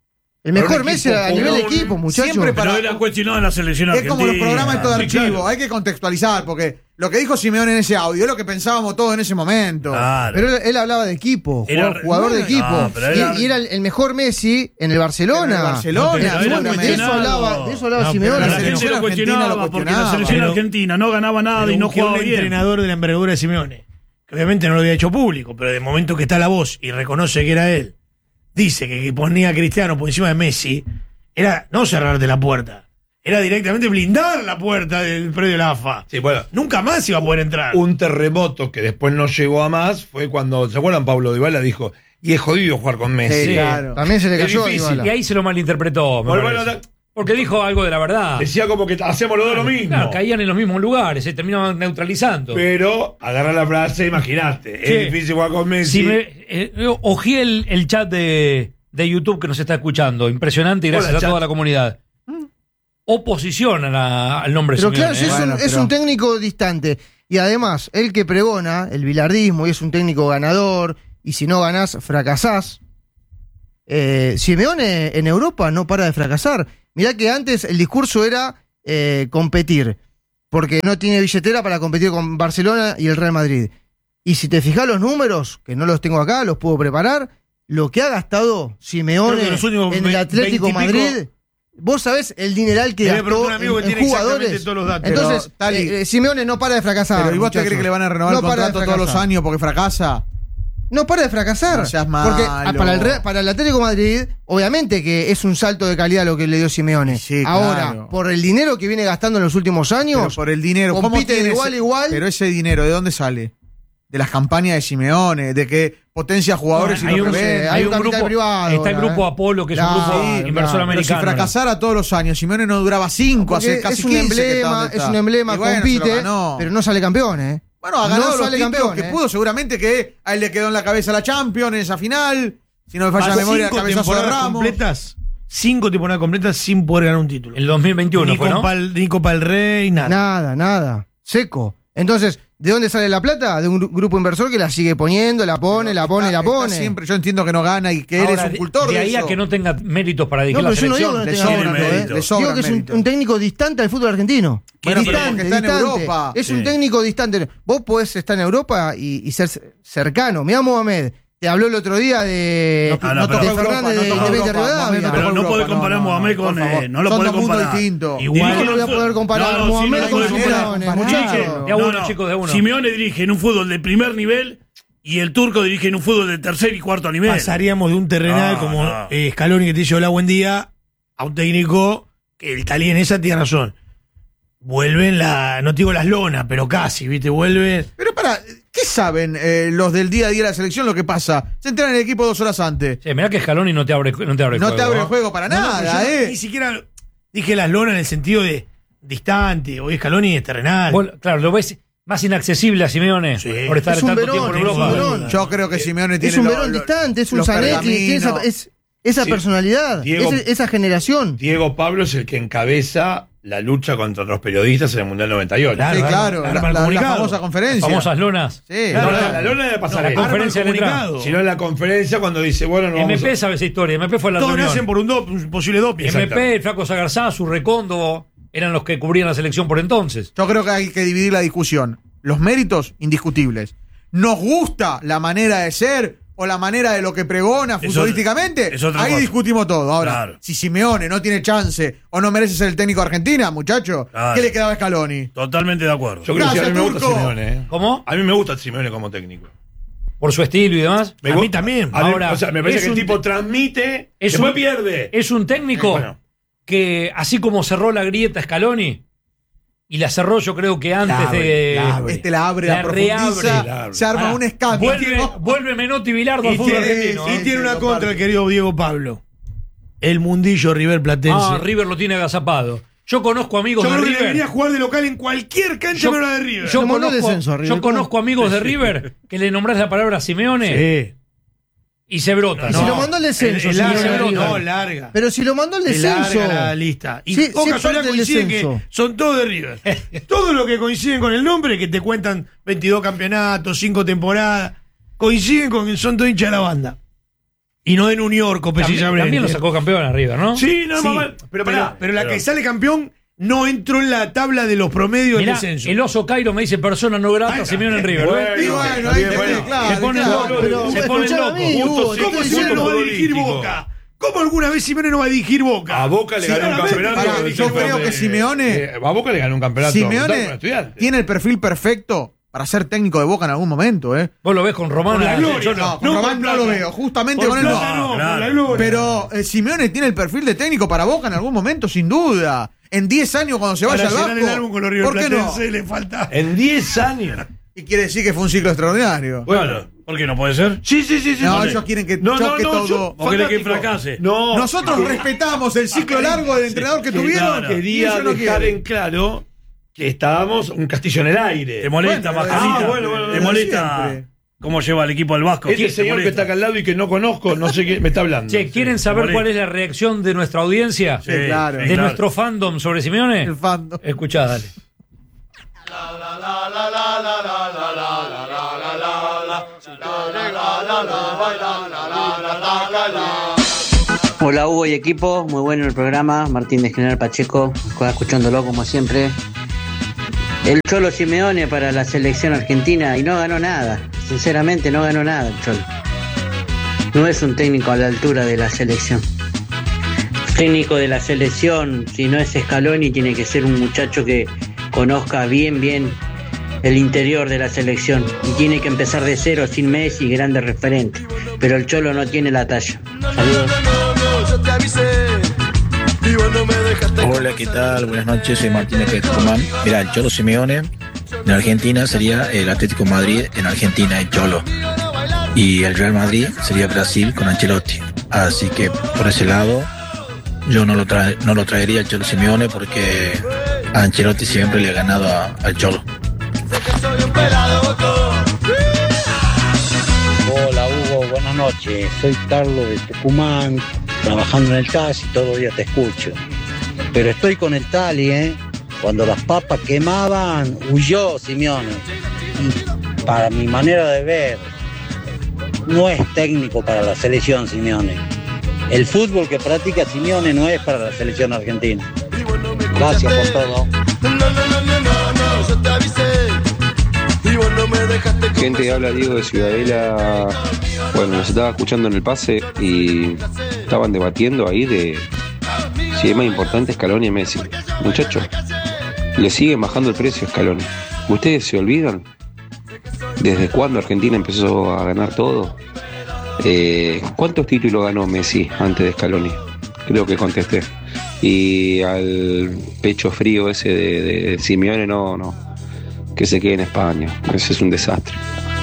El para mejor un Messi equipo a nivel común, equipo, muchachos. siempre Pero para- era cuestionado en la selección Es argentina. como los programas estos de Sí, archivo. claro. Hay que contextualizar, porque lo que dijo Simeone en ese audio es lo que pensábamos todos en ese momento. Claro. Pero él, él hablaba de equipo, Era- jugador, jugador de no, equipo. no, pero y, era- y era el, el mejor Messi en el Barcelona. En el Barcelona, De- de- seguramente. de, eso hablaba, de eso hablaba No, pero Simeone. La la gente selección lo argentina cuestionaba lo porque la cuestionaba. selección Pero- argentina no ganaba nada Pero y no busqué jugaba un bien. entrenador de la envergadura de Simeone, que obviamente no lo había hecho público, pero de momento que está la voz y reconoce que era él, dice que, que ponía a Cristiano por encima de Messi, era no cerrarte la puerta, era directamente blindar la puerta del predio de la A F A. Sí, bueno. Nunca más iba a poder entrar. Un terremoto que después no llegó a más fue cuando, ¿se acuerdan? Pablo Dybala dijo, y es jodido jugar con Messi. Sí, claro. También se le Es cayó a difícil. Dybala. Y ahí se lo malinterpretó. me Bueno, parece. bueno, Porque dijo algo de la verdad. Decía como que hacemos los dos lo mismo. Claro, caían en los mismos lugares, se terminaban neutralizando. Pero agarra la frase, imaginaste. Sí. Es difícil jugar con Messi. Si me, eh, yo ojeé el, el chat de, de YouTube que nos está escuchando. Impresionante y gracias Hola, a chat. toda la comunidad. Oposición a la- al nombre Pero Simeone, claro, si es, ¿eh? Bueno, un, es pero- un técnico distante. Y además, el que pregona el bilardismo y es un técnico ganador, y si no ganás, fracasás. Eh, Simeone en Europa no para de fracasar. Mirá que antes el discurso era eh, competir, porque no tiene billetera para competir con Barcelona y el Real Madrid. Y si te fijas los números, que no los tengo acá, los puedo preparar, lo que ha gastado Simeone Creo que los últimos en el ve- Atlético veinte y pico- Madrid, vos sabés el dineral que Le voy a gastó preguntar a un amigo en, que en tiene jugadores. exactamente todos los datos. Entonces, Pero, Tali, eh, eh, Simeone no para de fracasar. Pero ¿y vos te muchachos. crees que le van a renovar No el para de contrato todos los fracasar. años porque fracasa? No para de fracasar. No seas Porque malo. ah, para el, Real- para el Atlético de Madrid, obviamente que es un salto de calidad lo que le dio Simeone. Sí, Ahora, claro. por el dinero que viene gastando en los últimos Pero años, por el dinero. ¿Cómo compite de tiene igual ese- a igual. Pero ese dinero, ¿de dónde sale? De las campañas de Simeone, de que potencia jugadores Hay y los un, revende. hay un grupo, capital privado está el ahora, grupo ¿eh? Apolo, que es Claro, un grupo sí, inversor claro. Pero si americano. fracasara todos los años, Simeone no duraba cinco, Porque hace casi es un quince que está emblema, donde es está. un emblema, Y bueno, se lo compite, ganó. pero no sale campeón, ¿eh? Bueno, ha ganado no los sale títulos campeón, que ¿eh? pudo, seguramente que a él le quedó en la cabeza la Champions en esa final. Si no me falla la Más memoria, el cinco cabezazo de temporadas Ramos. completas, cinco temporadas completas sin poder ganar un título. El dos mil veintiuno ni, fue, ¿no? Copa, el- ni Copa del Rey, nada. Nada, nada. Seco. Entonces, ¿de dónde sale la plata? De un gru- grupo inversor que la sigue poniendo, la pone, la pone, Está- la está pone. Siempre, yo entiendo que no gana y que él Ahora, es un cultor de, de, de ahí eso. a que no tenga méritos para dirigir No, la pero yo no digo selección. que no le tenga sobra mérito, mérito, ¿eh? le sobra Digo que es un, mérito. un técnico distante al fútbol argentino. Bueno, pero distante, porque está en distante. Europa. Es un Sí. técnico distante. Vos podés estar en Europa y, y ser cercano. Mirá Mohamed. Te habló el otro día de, No, no, de pero- Fernández no de tocó Independiente Europa, Rivadavia. Mohamed no Pero tocó no Europa, puede comparar no, no, Mohamed con. por favor. eh, no lo Son puede dos mundos comparar. distintos. Igual- ¿Cómo lo voy a poder comparar? No, no, sí, Mohamed no lo con puede comparar. Simeone, Comparar. muchachos. De a uno, chicos, de a uno. Simeone dirige en un fútbol de primer nivel y el turco dirige en un fútbol de tercer y cuarto nivel. Pasaríamos de un terrenal No, como no. eh, Scaloni que te dice hola, buen día, a un técnico que el Tali en esa tiene razón. Vuelven la, no te digo las lonas, pero casi, ¿viste? Vuelven. Pero para, ¿qué saben eh, los del día a día de la selección lo que pasa? Se enteran en el equipo dos horas antes. Sí, mirá que Scaloni no te abre, no te abre el No juego. te abre el ¿no? juego para No, no, pero nada, yo ¿eh? Ni siquiera dije las lonas en el sentido de distante. Hoy Scaloni es terrenal. Vos, claro, lo ves más inaccesible a Simeone Sí. por estar Es un tanto verón, tiempo en es un Europa. verón. Yo creo que Simeone tiene Es un lo- Verón lo- distante, es un los Zanetti, tiene esa, pergaminos. es- esa Sí. personalidad, Diego- ese- esa generación. Diego Pablo es el que encabeza la lucha contra los periodistas en el Mundial noventa y ocho. Claro, Sí, arma- claro, arma la, el la- la comunicado. famosa conferencia. Famosas lonas. Sí, No, claro. no, la lona de La pasarela. conferencia Arma de el entrada. comunicado. Sino en la conferencia cuando dice, bueno, no vamos M P a... sabe esa historia. M P fue la Todos reunión. nacen por un, do- un posible doping. M P, el Flaco Sagarzá, su Recondo, eran los que cubrían la selección por entonces. Yo creo que hay que dividir la discusión. Los méritos, indiscutibles. ¿Nos gusta la manera de ser o la manera de lo que pregona Es futbolísticamente? otra- es otra Ahí cosa. discutimos todo. Ahora, Claro. si Simeone no tiene chance o no merece ser el técnico de Argentina, muchacho, Claro. ¿qué le quedaba a Scaloni? Totalmente de acuerdo. Yo creo que sí, a mí Gracias, me gusta Turco. Simeone, ¿eh? ¿Cómo? A mí me gusta Simeone como técnico. Por su estilo y demás. Me A gu- mí también. A mí- Ahora, o sea, me parece es que el un- tipo transmite, es después un- pierde. Es un técnico Eh, bueno. que, así como cerró la grieta Scaloni, y la cerró yo creo que antes La abre, de... la abre. Este la abre, la, La reabre, profundiza, la abre. se arma Ahora, un escándalo. Vuelve, vuelve Menotti Bilardo al Y fútbol tiene, argentino. y ¿eh? tiene una Sí, contra aparte. el querido Diego Pablo. El mundillo River Platense. Ah, River lo tiene agazapado. Yo conozco amigos Yo de creo que River. debería jugar de local en cualquier cancha Yo- menos la de River. Yo Lo mandó al conozco, descenso a River, yo ¿cómo? conozco amigos de River que le nombrás la palabra Simeone Sí. y se brota. Si ¿no? lo mandó al descenso, El- el Simeone larga, a River. no, larga. Pero si lo mandó al Es descenso. larga la lista. Y Sí, con sí, casualidad parte del coinciden que descenso. son todos de River. Todos los que coinciden con el nombre, que te cuentan veintidós campeonatos, cinco temporadas, coinciden con que son todos hinchas de la banda. Y no de New York, También, precisamente. también lo sacó campeón a River, ¿no? Sí, no, Sí, mamá, pero pero, pará, pero la pero- que sale campeón no entró en la tabla de los promedios Mirá, del descenso. el oso Cairo me dice persona no grata, Ay, Simeone en River. bueno, ¿ves? Y bueno, Está ahí bien, te- bueno. claro, Se ponen claro. locos, pero se ponen escuchame a locos. mí, Justo Hugo, sí, te ¿Cómo estoy Simeone diciendo- no va a dirigir político. Boca? ¿Cómo alguna vez Simeone no va a dirigir Boca? A Boca le ganó un Sinceramente, campeonato. pará, de- yo creo que Simeone- eh, a Boca le ganó un campeonato. con Simeone Estudiantes. tiene el perfil perfecto para ser técnico de Boca en algún momento, ¿eh? Vos lo ves con Román. Con la gloria. yo no. No, con No, Román con no lo plata. veo, justamente Por con él no. plata no, Claro. por la gloria. Pero eh, Simeone tiene el perfil de técnico para Boca en algún momento, sin duda. En diez años cuando se vaya Para al llenar el álbum Vasco, con los River ¿por qué no? Platense le falta. En diez años. Y quiere decir que fue un ciclo extraordinario. Bueno. ¿Por qué no puede ser? Sí, sí, sí, sí. No, sí. ellos quieren que No, no, choque no, todo. yo- ¿O quiere que Fantástico. fracase? No. Nosotros respetamos el ciclo largo del entrenador que tuvieron. claro. y Quería ellos no dejar quieren. en claro que estábamos un castillo en el aire. ¿Te molesta, Bueno, Mascarita? ah, bueno, bueno, ¿Te bueno, molesta siempre. cómo lleva el equipo del Vasco? Este ¿Te señor que molesta? está acá al lado y que no conozco, no sé qué me está hablando. Che, ¿quieren saber Moreno. cuál es la reacción de nuestra audiencia? Sí, claro. de sí, claro. nuestro fandom sobre Simeone. El fandom. Escuchá, dale. Hola Hugo y equipo, muy bueno el programa, Martín de General Pacheco, escuchándolo como siempre. El Cholo Simeone para la selección argentina y no ganó nada, sinceramente no ganó nada el Cholo. No es un técnico a la altura de la selección. Técnico de la selección, si no es Scaloni, tiene que ser un muchacho que conozca bien, bien el interior de la selección y tiene que empezar de cero sin Messi, grande referente. Pero el Cholo no tiene la talla. Saludos. Hola, ¿qué tal? Buenas noches, soy Martín de Tucumán. Mira, el Cholo Simeone en Argentina sería el Atlético de Madrid en Argentina, el Cholo. Y el Real Madrid sería Brasil con Ancelotti. Así que por ese lado yo no lo, trae, no lo traería el Cholo Simeone porque a Ancelotti siempre le ha ganado a- al Cholo. Hola Hugo, buenas noches. Soy Carlos de Tucumán, trabajando en el taxi, todos los días te escucho. Pero estoy con el Tali, ¿eh? Cuando las papas quemaban, huyó Simeone. Y para mi manera de ver, no es técnico para la selección Simeone. El fútbol que practica Simeone no es para la selección argentina. Gracias por todo. Gente, habla Diego de Ciudadela. Bueno, nos estaba escuchando en el pase y estaban debatiendo ahí de si es más importante Scaloni y Messi. Muchachos, le siguen bajando el precio a Scaloni. ¿Ustedes se olvidan desde cuándo Argentina empezó a ganar todo? Eh, ¿Cuántos títulos ganó Messi antes de Scaloni? Creo que contesté. Y al pecho frío ese de, de Simeone, no, no. Que se quede en España. Ese es un desastre.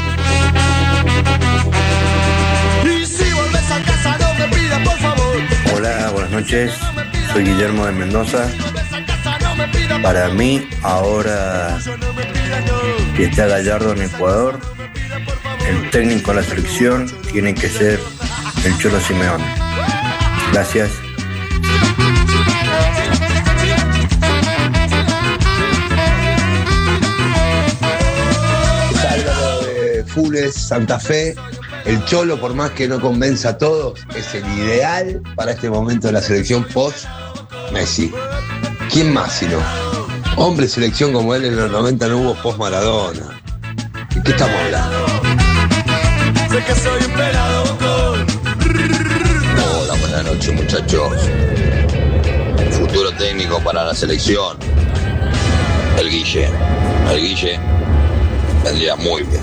Hola, buenas noches. Soy Guillermo de Mendoza. Para mí, ahora que está Gallardo en Ecuador, el técnico de la selección tiene que ser el Cholo Simeone. Gracias. Funes, Santa Fe, el Cholo, por más que no convenza a todos, es el ideal para este momento de la selección post-Messi. ¿Quién más si no? Hombre, selección como él en los noventa no hubo post-Maradona. ¿De qué estamos hablando? Sé que soy un pelado gol. Hola, buenas noches, muchachos. Futuro técnico para la selección. El Guille. El Guille vendría muy bien.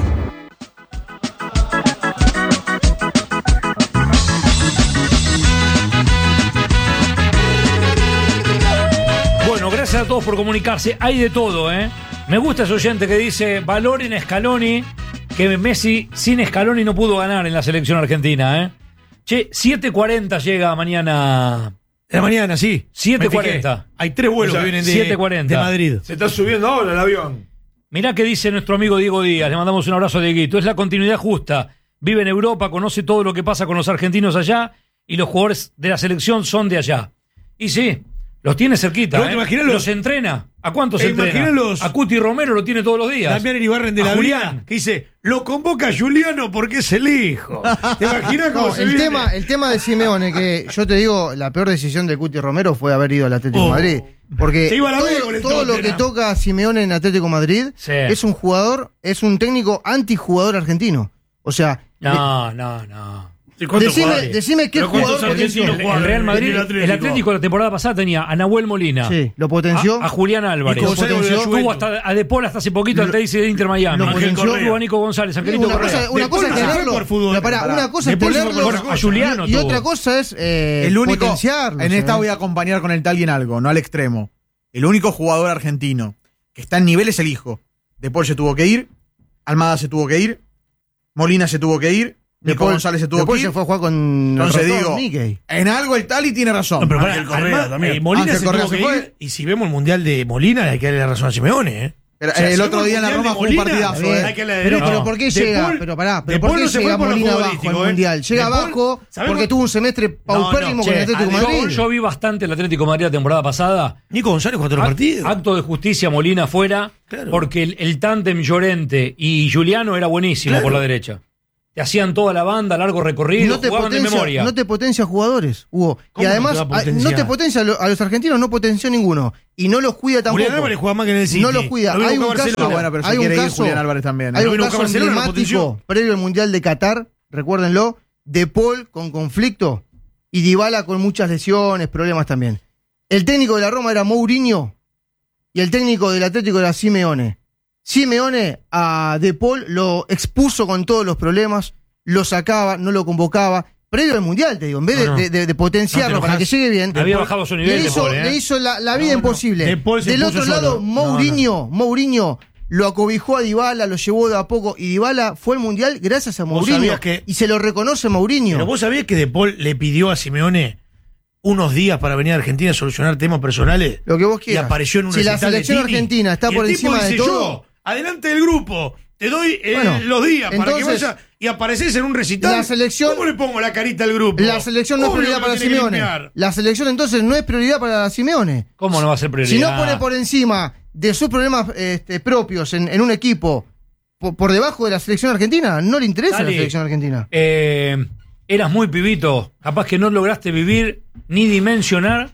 Bueno, gracias a todos por comunicarse. Hay de todo, ¿eh? Me gusta ese oyente que dice, valoren a Scaloni, que Messi sin Scaloni no pudo ganar en la selección argentina, ¿eh? Che, siete cuarenta llega mañana. De la mañana, sí. siete cuarenta. Hay tres vuelos O sea, que vienen de, siete cuarenta. de Madrid. Se está subiendo ahora el avión. Mirá qué dice nuestro amigo Diego Díaz. Le mandamos un abrazo a Dieguito. Es la continuidad justa. Vive en Europa, conoce todo lo que pasa con los argentinos allá y los jugadores de la selección son de allá. Y sí, los tiene cerquita. No, ¿eh? te imaginas los- los entrena. ¿A cuántos Eh, entrena? imaginá los- A Cuti Romero lo tiene todos los días. Damián Iribarren de A la Julián. Vida, que dice, lo convoca Juliano porque es el hijo. ¿Te imaginas cómo No, se el viene? tema, el tema de Simeone, que yo te digo, la peor decisión de Cuti Romero fue haber ido al Atlético Oh. de Madrid. Porque Se iba a la B todo, con el todo lo que Tottenham. toca a Simeone en Atlético de Madrid Sí. es un jugador, es un técnico antijugador argentino. O sea, No, no, no. decime, decime qué Pero ¿cuántos jugador potenció. argentinos El Real Madrid, el Atlético la temporada pasada tenía a Nahuel Molina. Sí, lo potenció. A, a Julián Álvarez. Nico González volvió a Tuvo Juventus. hasta a De Paul hasta hace poquito al Teis de Inter Miami. lo potenció. Tuvo a Nico González, Angelito Una Correa. cosa, una De cosa Paul es no se fue tenerlo. por fútbol. Pero pará, Pará. una cosa De es Paul se fue tenerlo. por otra cosa. A Juliano y, y tuvo. otra cosa es eh, El único, potenciarlo. en ¿sí? esta voy a acompañar con el tal y en algo, no al extremo. El único jugador argentino que está en nivel es el hijo. De Paul se tuvo que ir, Almada se tuvo que ir, Molina se tuvo que ir, Nico González se tuvo Después que ir. se fue a jugar con Entonces el digo, ratón Mickey. en algo el Tali tiene razón. No, pero pará, Ángel Correa Alma- también. eh, Molina Ángel se Correa tuvo se que fue. ir, y si vemos el Mundial de Molina, hay que darle razón a Simeone, ¿eh? Pero, O sea, el si otro vemos día en la Mundial de Roma fue un Molina, partidazo. bien, eh. hay que darle Pero, derecho. pero ¿por qué De llega? Paul- pero pará, pero De ¿por Paul qué no se llega fue por lo Molina abajo futbolístico, al ¿eh? Mundial? Llega De Paul, abajo ¿sabemos? porque tuvo un semestre paupérrimo con el Che, Atlético de yo- Madrid. Yo vi bastante el Atlético de Madrid la temporada pasada. Nico González jugó todos los Ac- partidos. Acto de justicia, Molina fuera, Claro. porque el, el tándem Llorente y Juliano era buenísimo Claro. por la derecha. Te hacían toda la banda, largo recorrido, no te, jugaban de potencia, memoria. no te potencia jugadores, Hugo. Y ¿Cómo no además, te va a a- no potenciar? te potencia a, lo- a los argentinos, no potenció ninguno. Y no los cuida tampoco. Julián Álvarez juega más que en el City. No los cuida. Lo mismo Hay que un Barcelona. caso, Ah, bueno, pero se hay un quiere ir caso, Julián Álvarez también. ¿eh? hay Lo un mismo que caso Barcelona lo emblemático potenció. previo al Mundial de Qatar, recuérdenlo, De Paul con conflicto y Dybala con muchas lesiones, problemas también. El técnico de la Roma era Mourinho y el técnico del Atlético era Simeone. Simeone a De Paul lo expuso con todos los problemas, lo sacaba, no lo convocaba. Previo al Mundial, te digo, en vez de, No, no. de- de- de potenciarlo No te para que enojas. llegue bien, Había bajado su nivel le De hizo, Paul, ¿eh? le hizo la, la vida No, no. imposible. De Paul se Del puso otro solo. lado, No, Mourinho, Mourinho lo acobijó a Dybala, lo llevó de a poco y Dybala fue al Mundial gracias a Vos Mourinho sabías que- y se lo reconoce Mourinho. Pero vos sabías que De Paul le pidió a Simeone unos días para venir a Argentina a solucionar temas personales. Lo que vos Y quieras. apareció en un Si la recital de selección Tini. argentina está Y por el tipo encima de dice, todo. yo, adelante del grupo, te doy eh, Bueno, los días para que entonces, vaya y apareces en un recital. la selección- ¿Cómo le pongo la carita al grupo? La selección no es Obvio prioridad que para lo tiene que Simeone. limpiar. La selección entonces no es prioridad para Simeone. ¿Cómo no va a ser prioridad? Si no pone por encima de sus problemas este, propios en, en un equipo por, por debajo de la selección argentina, no le interesa Dale. la selección argentina. Eh, eras muy pibito, capaz que no lograste vivir ni dimensionar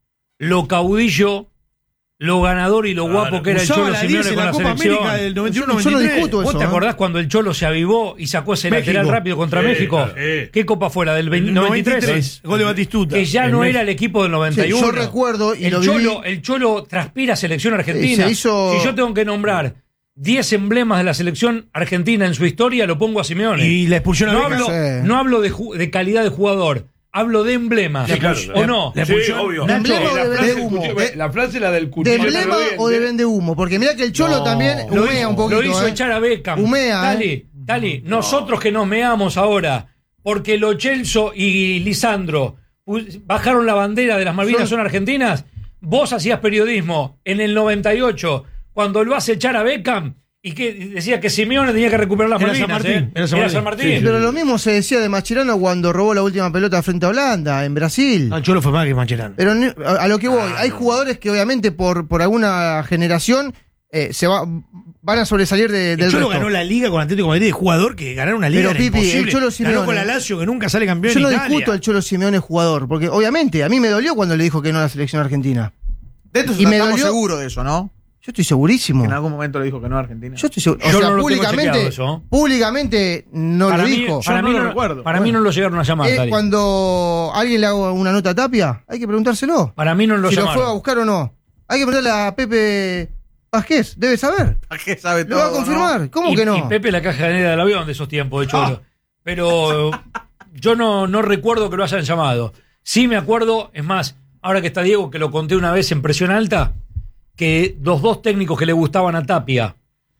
lo caudillo, lo ganador y lo Claro, guapo que era el usaba Cholo la Simeone diez en con la la Copa selección. América del noventa y uno Yo no noventa y tres. discuto ¿Vos eso, te ¿eh? acordás cuando el Cholo se avivó y sacó ese México. lateral rápido contra Sí, México? claro, sí. ¿Qué copa fue la del veinte- noventa y tres? Gol de Batistuta. Que ya En no México. era el equipo del noventa y uno. Sí, yo recuerdo y el lo Cholo, viví. el Cholo transpira selección argentina. Se hizo- Si yo tengo que nombrar diez emblemas de la selección argentina en su historia, lo pongo a Simeone. Y la expulsión a no Beckham. hablo, Sí. no hablo de, ju- de calidad de jugador, hablo de emblemas. Sí, claro. ¿O no? La Sí, expulsión- obvio. ¿De emblema o de La frase vende del humo? cuchillo- De- La frase es la del ¿De cuchillo. emblema pero bien, o de de- vende humo? Porque mirá que el Cholo No, también lo humea hizo, un poquito. Lo hizo ¿eh? echar a Beckham. Humea, Dali, ¿eh? Dali, nosotros que nos meamos ahora, porque Lo Celso y Lisandro pu- bajaron la bandera de las Malvinas Son- son argentinas, vos hacías periodismo en el noventa y ocho, cuando lo vas a echar a Beckham, y que decía que Simeone tenía que recuperar las Era Malvinas. San Martín, ¿eh? era San Martín. Martín. Sí, sí. Pero lo mismo se decía de Mascherano cuando robó la última pelota frente a Holanda, en Brasil. No, el Cholo fue más que Mancherano. Pero ni- a, a lo que voy, hay jugadores que obviamente por, por alguna generación eh, se va, van a sobresalir de, del El Cholo resto. ganó la Liga con Atlético de Madrid de jugador que ganar una Liga Pero, era Pipi, imposible. el Cholo Simeone- Ganó con la Lazio que nunca sale campeón Yo no en Italia. discuto al Cholo Simeone jugador, porque obviamente a mí me dolió cuando le dijo que no a la selección argentina. De esto Y me estamos dolió- seguros de eso, ¿no? Yo estoy segurísimo. Que en algún momento le dijo que no a Argentina. Yo estoy seguro. O Yo sea, no lo tengo públicamente, chequeado eso. públicamente no para lo mí, dijo. para Yo mí no no, lo recuerdo. para mí no lo llegaron a llamar, Eh, Tali. cuando alguien le haga una nota a Tapia, hay que preguntárselo. Para mí no lo si llamaron. lo fue a buscar o no. Hay que preguntarle a Pepe Vázquez, debe saber. ¿A qué sabe Lo va a todo, confirmar. no? ¿Cómo y, que no? Y Pepe la caja de del avión de esos tiempos, de Cholo. Pero yo no, no recuerdo que lo hayan llamado. Sí me acuerdo, es más, ahora que está Diego, que lo conté una vez en Presión Alta, que los dos técnicos que le gustaban a Tapia,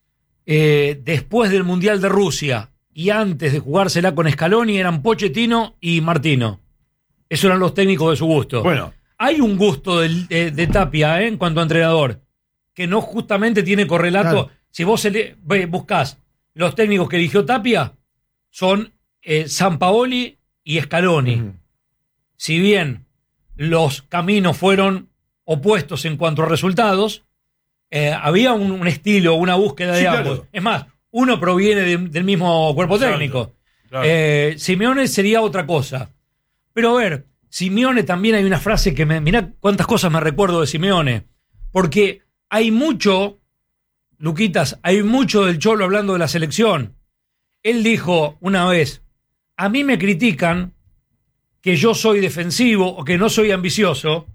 eh, después del Mundial de Rusia y antes de jugársela con Scaloni, eran Pochettino y Martino. Esos eran los técnicos de su gusto. Bueno. Hay un gusto del- de, de Tapia, ¿eh? En cuanto a entrenador, que no justamente tiene correlato. Claro. Si vos ele- ve- buscás los técnicos que eligió Tapia, son eh, Sampaoli y Scaloni. Ujú. Si bien los caminos fueron opuestos en cuanto a resultados, eh, había un, un estilo, una búsqueda de Sí, ambos. claro. Es más, uno proviene de- del mismo cuerpo Exacto. técnico. Claro. Eh, Simeone sería otra cosa. Pero a ver, Simeone también hay una frase que me. Mirá cuántas cosas me recuerdo de Simeone. Porque hay mucho, Luquitas, hay mucho del Cholo hablando de la selección. Él dijo una vez: a mí me critican que yo soy defensivo o que no soy ambicioso,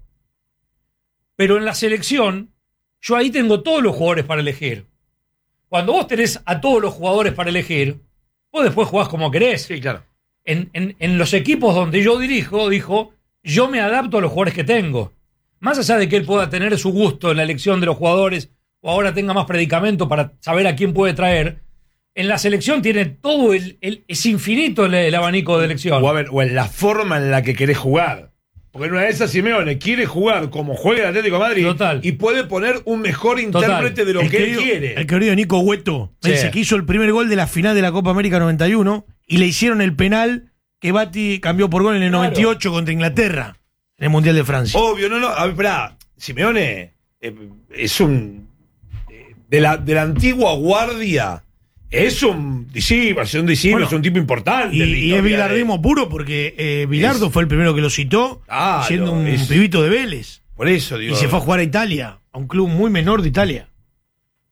pero en la selección, yo ahí tengo todos los jugadores para elegir. Cuando vos tenés a todos los jugadores para elegir, vos después jugás como querés. Sí, claro. En, en- en los equipos donde yo dirijo, dijo, yo me adapto a los jugadores que tengo. Más allá de que él pueda tener su gusto en la elección de los jugadores o ahora tenga más predicamento para saber a quién puede traer, en la selección tiene todo el, el- es infinito el, el abanico de elección. O, a ver, o en la forma en la que querés jugar. Porque en una de esas Simeone quiere jugar como juega el Atlético de Madrid Total. y puede poner un mejor intérprete de lo El que él querido- quiere. El querido Nico Hueto Sí. dice que hizo el primer gol de la final de la Copa América noventa y uno y le hicieron el penal que Bati cambió por gol en el Claro. noventa y ocho contra Inglaterra en el Mundial de Francia. Obvio, no, no. A ver, esperá. Simeone eh, es un. eh, de, la, de la antigua guardia. Es un discípulo, es un discípulo, Bueno, es un tipo importante. Y, en la y es historia bilardismo puro porque eh, Bilardo Es- fue el primero que lo citó, Claro, siendo un es- pibito de Vélez. de- Por eso, digo. Y se fue a jugar a Italia, a un club muy menor de Italia.